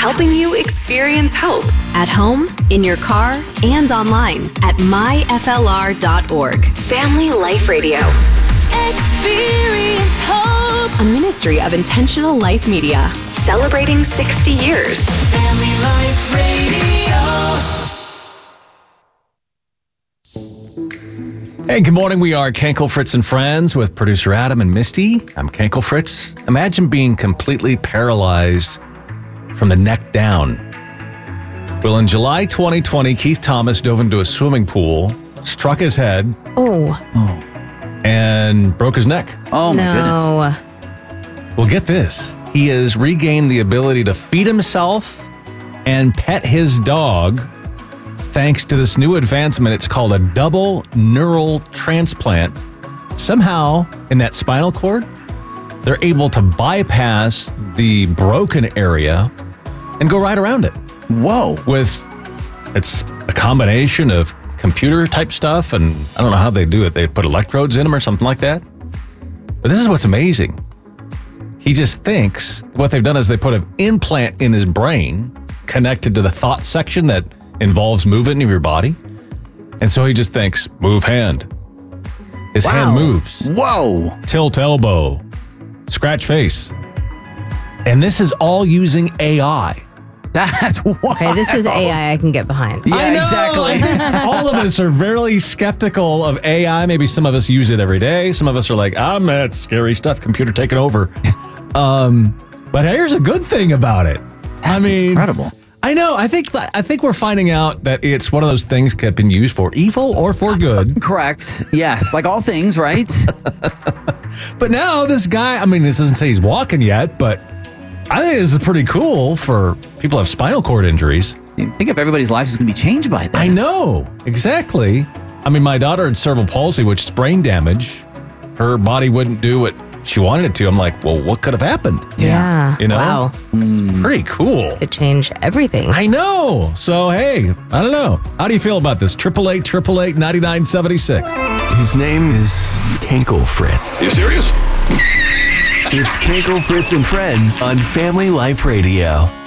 helping you experience hope at home, in your car, and online at myflr.org. Family Life Radio. Experience hope. A ministry of Intentional Life Media. Celebrating 60 years. Family Life Radio. Hey, good morning. We are Kenkel, Fritz, and Friends with producer Adam and Misty. I'm Kenkel Fritz. Imagine being completely paralyzed from the neck down. Well, in July 2020, Keith Thomas dove into a swimming pool, struck his head. And broke his neck. Oh, my goodness. Well, get this. He has regained the ability to feed himself and pet his dog thanks to this new advancement. It's called a double neural transplant. Somehow, in that spinal cord, they're able to bypass the broken area and go right around it. Whoa. It's a combination of computer type stuff, and I don't know how they do it. They put electrodes in him or something like that. But this is what's amazing. He just thinks what they've done is they put an implant in his brain connected to the thought section that involves movement of your body. And so he just thinks, move hand. His hand moves. Whoa. Tilt elbow. Scratch face. And this is all using AI. That's wild. Okay, this is AI I can get behind. Yeah, exactly. All of us are very skeptical of AI. Maybe some of us use it every day. Some of us are like, that's scary stuff, computer taking over. But here's a good thing about it. That's incredible. I know. I think we're finding out that it's one of those things that have been used for evil or for good. Correct. Yes, like all things, right? But now this guy, this doesn't say he's walking yet, but I think this is pretty cool for people who have spinal cord injuries. Think if everybody's lives is going to be changed by this. I know. Exactly. My daughter had cerebral palsy, which is brain damage. Her body wouldn't do what she wanted it to. I'm like, well, what could have happened? Yeah. You know? Wow. It's pretty cool. It changed everything. I know. So, hey, I don't know. How do you feel about this? 888-888-9976. His name is Kenkel Fritz. You serious? It's Kenkel, Fritz, and Friends on Family Life Radio.